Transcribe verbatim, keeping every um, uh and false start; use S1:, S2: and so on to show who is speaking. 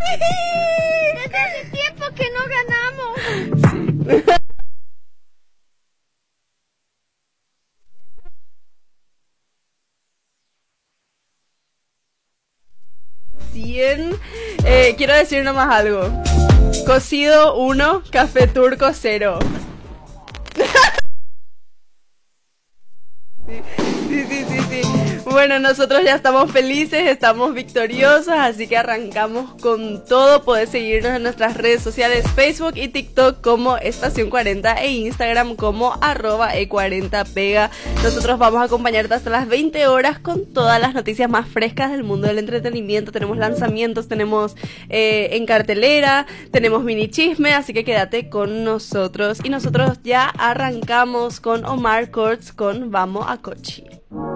S1: Desde hace tiempo que no ganamos.
S2: Sí. cien. Eh, quiero decir nomás algo. Cocido uno, café turco cero. Sí, sí, sí, sí. Bueno, nosotros ya estamos felices, estamos victoriosos, así que arrancamos con todo. Podés seguirnos en nuestras redes sociales, Facebook y TikTok como Estación cuarenta e Instagram como arroba e cuarenta pega. Nosotros vamos a acompañarte hasta las veinte horas con todas las noticias más frescas del mundo del entretenimiento. Tenemos lanzamientos, tenemos eh, en cartelera, tenemos mini chisme, así que quédate con nosotros. Y nosotros ya arrancamos con Omar Courtz con Vamos a Cochi.